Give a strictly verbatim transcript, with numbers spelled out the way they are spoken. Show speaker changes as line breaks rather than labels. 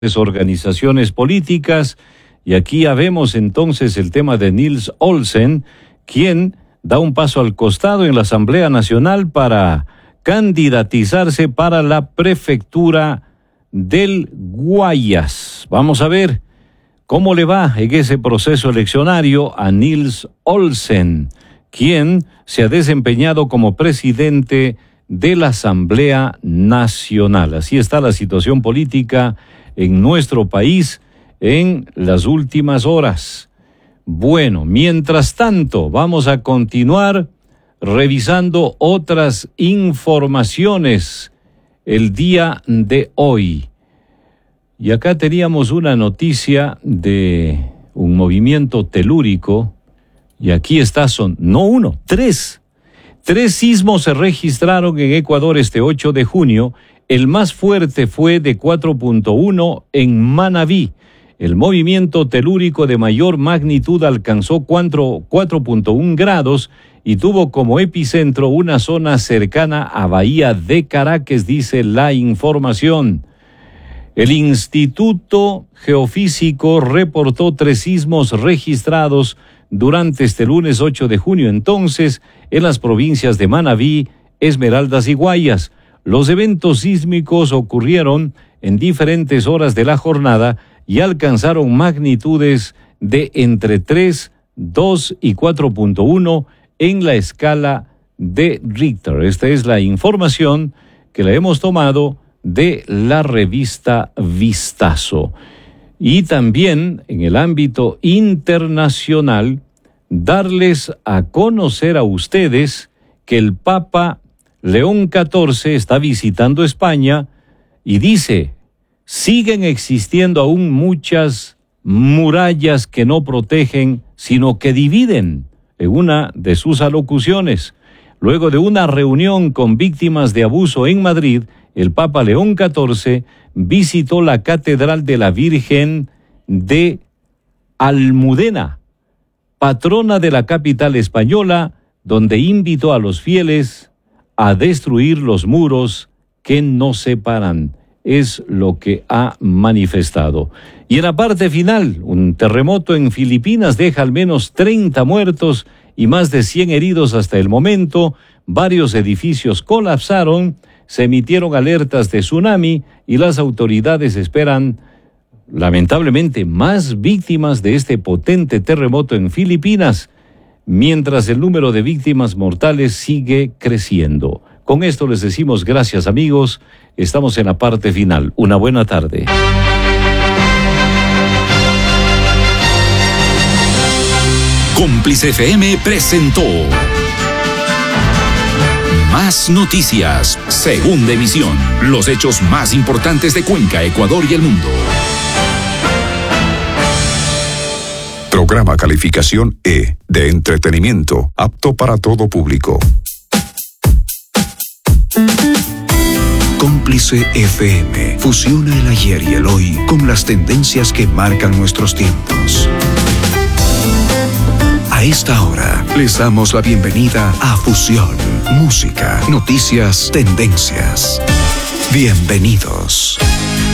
organizaciones políticas, y aquí ya vemos entonces el tema de Niels Olsen, quien da un paso al costado en la Asamblea Nacional para candidatizarse para la prefectura del Guayas. Vamos a ver cómo le va en ese proceso eleccionario a Niels Olsen, quien se ha desempeñado como presidente de la Asamblea Nacional. Así está la situación política en nuestro país en las últimas horas. Bueno, mientras tanto, vamos a continuar revisando otras informaciones el día de hoy. Y acá teníamos una noticia de un movimiento telúrico, y aquí está, son, no uno, tres. Tres sismos se registraron en Ecuador este ocho de junio. El más fuerte fue de cuatro punto uno en Manabí. El movimiento telúrico de mayor magnitud alcanzó cuatro punto uno grados y tuvo como epicentro una zona cercana a Bahía de Caracas, dice la información. El Instituto Geofísico reportó tres sismos registrados durante este lunes ocho de junio, entonces, en las provincias de Manabí, Esmeraldas y Guayas. Los eventos sísmicos ocurrieron en diferentes horas de la jornada y alcanzaron magnitudes de entre tres, dos y cuatro punto uno en la escala de Richter. Esta es la información que la hemos tomado de la revista Vistazo. Y también en el ámbito internacional, darles a conocer a ustedes que el Papa León catorce está visitando España y dice: siguen existiendo aún muchas murallas que no protegen, sino que dividen, en una de sus alocuciones. Luego de una reunión con víctimas de abuso en Madrid, el Papa León catorce visitó la Catedral de la Virgen de Almudena, patrona de la capital española, donde invitó a los fieles a destruir los muros que nos separan. Es lo que ha manifestado. Y en la parte final, un terremoto en Filipinas deja al menos treinta muertos y más de cien heridos hasta el momento. Varios edificios colapsaron, se emitieron alertas de tsunami y las autoridades esperan, lamentablemente, más víctimas de este potente terremoto en Filipinas, mientras el número de víctimas mortales sigue creciendo. Con esto les decimos gracias, amigos. Estamos en la parte final. Una buena tarde.
Cómplice F M presentó Más Noticias, segunda emisión. Los hechos más importantes de Cuenca, Ecuador y el mundo.
Programa calificación E, de entretenimiento, apto para todo público. Cómplice F M fusiona el ayer y el hoy con las tendencias que marcan nuestros tiempos. A esta hora les damos la bienvenida a Fusión, música, noticias, tendencias. Bienvenidos.